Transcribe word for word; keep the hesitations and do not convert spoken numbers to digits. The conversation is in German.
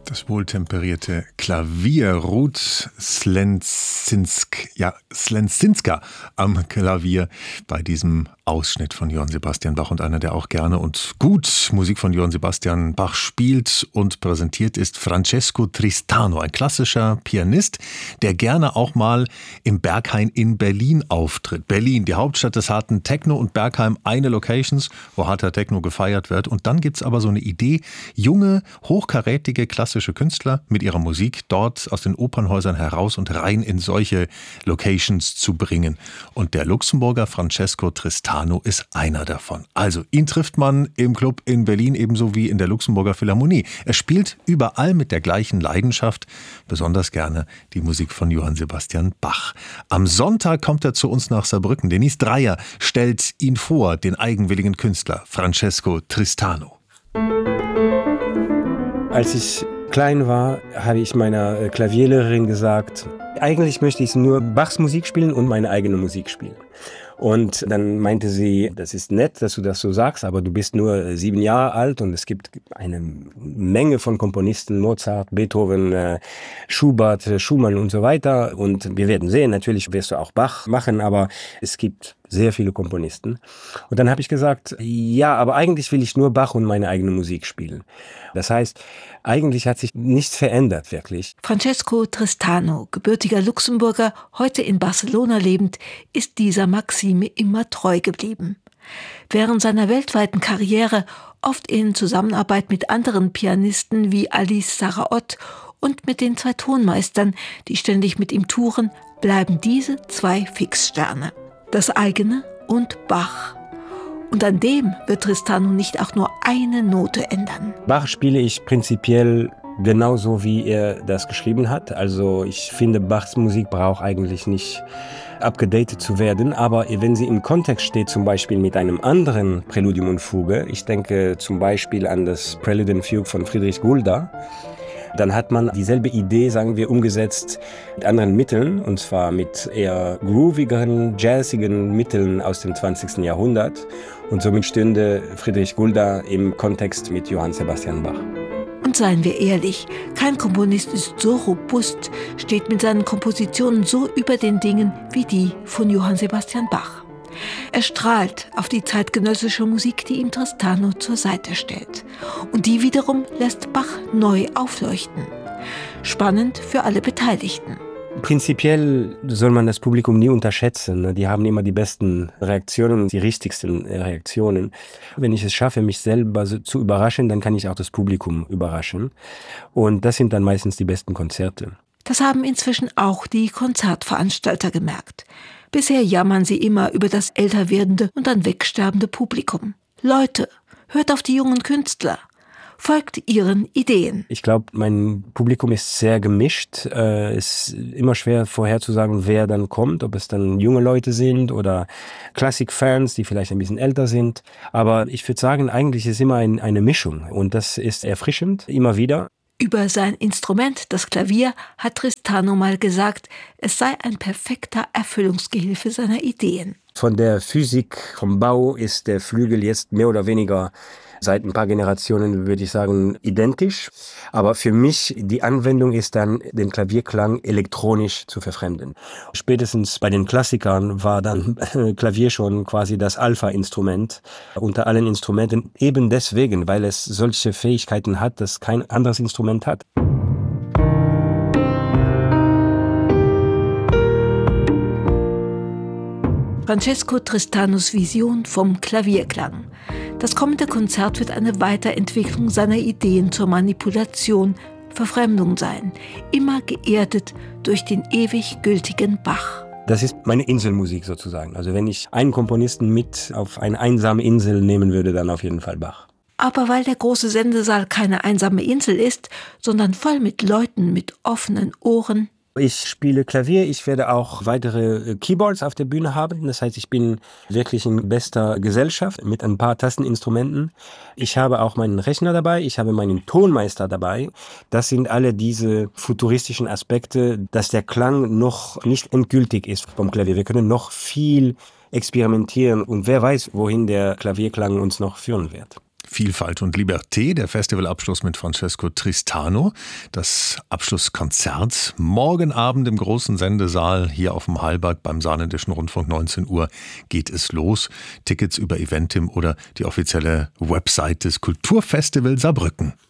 Das wohltemperierte Klavier, Ruth Slenczynsk, ja, Slenczynska am Klavier bei diesem Ausschnitt von Johann Sebastian Bach und einer, der auch gerne und gut Musik von Johann Sebastian Bach spielt und präsentiert, ist Francesco Tristano, ein klassischer Pianist, der gerne auch mal im Berghain in Berlin auftritt. Berlin, die Hauptstadt des harten Techno, und Bergheim eine Locations, wo harter Techno gefeiert wird. Und dann gibt's aber so eine Idee, junge, hochkarätige klassische Künstler mit ihrer Musik dort aus den Opernhäusern heraus und rein in solche Locations zu bringen. Und der Luxemburger Francesco Tristano ist einer davon. Also ihn trifft man im Club in Berlin ebenso wie in der Luxemburger Philharmonie. Er spielt überall mit der gleichen Leidenschaft, besonders gerne die Musik von Johann Sebastian Bach. Am Sonntag kommt er zu uns nach Saarbrücken. Denise Dreyer stellt ihn vor, den eigenwilligen Künstler Francesco Tristano. Als ich klein war, habe ich meiner Klavierlehrerin gesagt, eigentlich möchte ich nur Bachs Musik spielen und meine eigene Musik spielen. Und dann meinte sie, das ist nett, dass du das so sagst, aber du bist nur sieben Jahre alt und es gibt eine Menge von Komponisten, Mozart, Beethoven, äh, Schubert, äh, Schumann und so weiter. Und wir werden sehen, natürlich wirst du auch Bach machen, aber es gibt sehr viele Komponisten. Und dann habe ich gesagt, ja, aber eigentlich will ich nur Bach und meine eigene Musik spielen. Das heißt, eigentlich hat sich nichts verändert, wirklich. Francesco Tristano, gebürtiger Luxemburger, heute in Barcelona lebend, ist dieser Maxime immer treu geblieben. Während seiner weltweiten Karriere, oft in Zusammenarbeit mit anderen Pianisten wie Alice Saraot und mit den zwei Tonmeistern, die ständig mit ihm touren, bleiben diese zwei Fixsterne. Das eigene und Bach. Und an dem wird Tristano nicht auch nur eine Note ändern. Bach spiele ich prinzipiell genauso, wie er das geschrieben hat. Also ich finde, Bachs Musik braucht eigentlich nicht abgedatet zu werden. Aber wenn sie im Kontext steht, zum Beispiel mit einem anderen Präludium und Fuge, ich denke zum Beispiel an das Prelude and Fugue von Friedrich Gulda, dann hat man dieselbe Idee, sagen wir, umgesetzt mit anderen Mitteln, und zwar mit eher groovigeren, jazzigen Mitteln aus dem zwanzigsten Jahrhundert. Und somit stünde Friedrich Gulda im Kontext mit Johann Sebastian Bach. Und seien wir ehrlich, kein Komponist ist so robust, steht mit seinen Kompositionen so über den Dingen wie die von Johann Sebastian Bach. Er strahlt auf die zeitgenössische Musik, die ihm Tristano zur Seite stellt. Und die wiederum lässt Bach neu aufleuchten. Spannend für alle Beteiligten. Prinzipiell soll man das Publikum nie unterschätzen. Die haben immer die besten Reaktionen und die richtigsten Reaktionen. Wenn ich es schaffe, mich selber zu überraschen, dann kann ich auch das Publikum überraschen. Und das sind dann meistens die besten Konzerte. Das haben inzwischen auch die Konzertveranstalter gemerkt. Bisher jammern sie immer über das älter werdende und dann wegsterbende Publikum. Leute, hört auf die jungen Künstler. Folgt ihren Ideen. Ich glaube, mein Publikum ist sehr gemischt. Es ist immer schwer vorherzusagen, wer dann kommt, ob es dann junge Leute sind oder Klassikfans, die vielleicht ein bisschen älter sind. Aber ich würde sagen, eigentlich ist es immer ein, eine Mischung und das ist erfrischend, immer wieder. Über sein Instrument, das Klavier, hat Tristano mal gesagt, es sei ein perfekter Erfüllungsgehilfe seiner Ideen. Von der Physik, vom Bau ist der Flügel jetzt mehr oder weniger seit ein paar Generationen, würde ich sagen, identisch. Aber für mich, die Anwendung ist dann, den Klavierklang elektronisch zu verfremden. Spätestens bei den Klassikern war dann Klavier schon quasi das Alpha-Instrument unter allen Instrumenten. Eben deswegen, weil es solche Fähigkeiten hat, das kein anderes Instrument hat. Francesco Tristanos Vision vom Klavierklang. Das kommende Konzert wird eine Weiterentwicklung seiner Ideen zur Manipulation, Verfremdung sein, immer geerdet durch den ewig gültigen Bach. Das ist meine Inselmusik sozusagen. Also wenn ich einen Komponisten mit auf eine einsame Insel nehmen würde, dann auf jeden Fall Bach. Aber weil der große Sendesaal keine einsame Insel ist, sondern voll mit Leuten mit offenen Ohren. Ich spiele Klavier, ich werde auch weitere Keyboards auf der Bühne haben. Das heißt, ich bin wirklich in bester Gesellschaft mit ein paar Tasteninstrumenten. Ich habe auch meinen Rechner dabei, ich habe meinen Tonmeister dabei. Das sind alle diese futuristischen Aspekte, dass der Klang noch nicht endgültig ist vom Klavier. Wir können noch viel experimentieren und wer weiß, wohin der Klavierklang uns noch führen wird. Vielfalt und Liberté, der Festivalabschluss mit Francesco Tristano. Das Abschlusskonzert morgen Abend im großen Sendesaal hier auf dem Hallberg beim Saarländischen Rundfunk. neunzehn Uhr geht es los. Tickets über Eventim oder die offizielle Website des Kulturfestivals Saarbrücken.